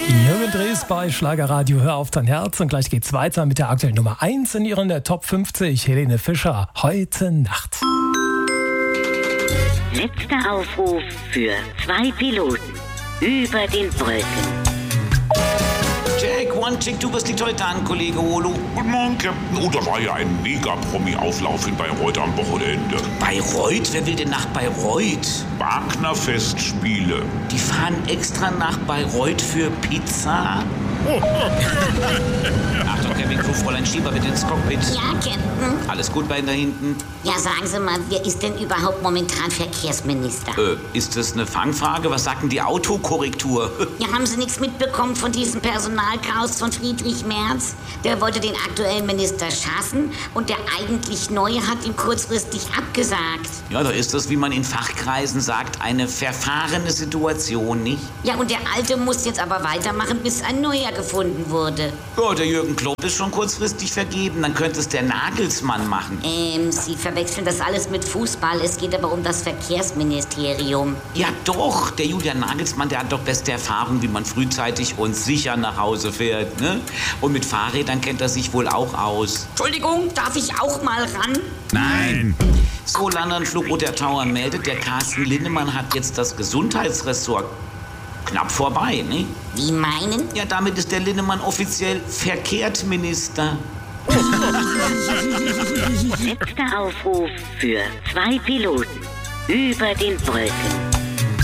Jürgen Drees bei Schlagerradio, hör auf dein Herz. Und gleich geht's weiter mit der aktuellen Nummer 1 in ihren Top 50. Helene Fischer, heute Nacht. Letzter Aufruf für 2 Piloten über den Wolken. Jack, One Chick, du wirst die heute an, Kollege Holo. Guten Morgen, Captain. Oh, da war ja ein Mega-Promi-Auflauf in Bayreuth am Wochenende. Bayreuth? Wer will denn nach Bayreuth? Wagner-Festspiele. Die fahren extra nach Bayreuth für Pizza? Achtung, Kevin, Crew, Fräulein Schieber, bitte ins Cockpit. Ja, Captain. Alles gut bei Ihnen da hinten? Ja, sagen Sie mal, wer ist denn überhaupt momentan Verkehrsminister? Ist das eine Fangfrage? Was sagt denn die Autokorrektur? Ja, haben Sie nichts mitbekommen von diesem Personalchaos von Friedrich Merz? Der wollte den aktuellen Minister schaffen und der eigentlich Neue hat ihm kurzfristig abgesagt. Ja, da ist das, wie man in Fachkreisen sagt, eine verfahrene Situation, nicht? Ja, und der Alte muss jetzt aber weitermachen, bis ein Neuer gefunden wurde. Ja, der Jürgen Klopp ist schon kurzfristig vergeben, dann könnte es der Nagelsmann machen. Sie verwechseln das alles mit Fußball. Es geht aber um das Verkehrsministerium. Ja doch, der Julian Nagelsmann, der hat doch beste Erfahrung, wie man frühzeitig und sicher nach Hause fährt, ne? Und mit Fahrrädern kennt er sich wohl auch aus. Entschuldigung, darf ich auch mal ran? Nein. So, London Flugroter Tower meldet, der Carsten Linnemann hat jetzt das Gesundheitsressort. Knapp vorbei, ne? Wie meinen? Ja, damit ist der Linnemann offiziell Verkehrsminister. Letzter Aufruf für 2 Piloten über den Wolken.